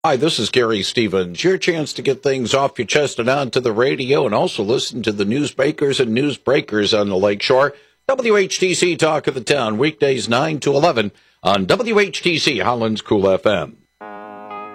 Hi, this is Gary Stevens. Your chance to get things off your chest and onto the radio, and also listen to the newsmakers and newsbreakers on the Lakeshore. WHTC Talk of the Town, weekdays 9 to 11 on WHTC Holland's Cool FM.